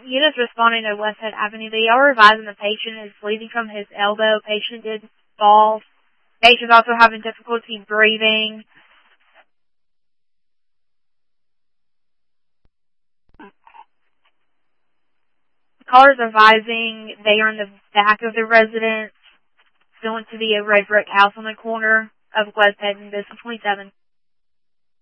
units responding to Westhead Avenue. They are advising the patient is bleeding from his elbow. Patient did fall. Patient's also having difficulty breathing. The caller's advising they are in the back of the residence, going to be a red brick house on the corner of Westhead and Business 27.